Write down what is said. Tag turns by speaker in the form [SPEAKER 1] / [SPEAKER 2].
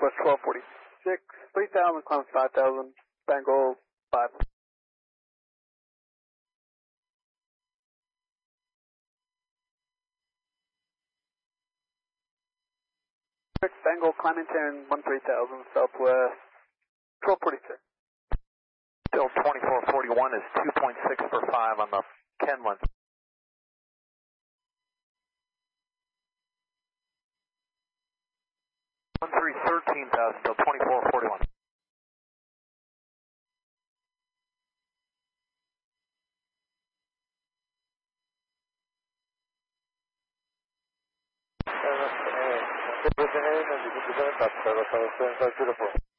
[SPEAKER 1] Southwest 1246, 3000, climb 5000, Bengal 5. Bengal climbing 10, 13,000, Southwest 1246.
[SPEAKER 2] Still 2441 is 2.6 for 5 on the Kenland. 13,000 till 2441.
[SPEAKER 3] Desde el 19 está, pero